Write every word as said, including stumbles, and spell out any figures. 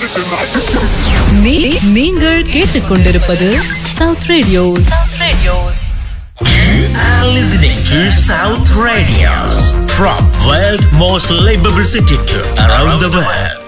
நீ- நீங்கள் கேட்டுக்கொண்டிருப்பது south radios. South radios. You are listening to South Radios from world most livable city to around the world.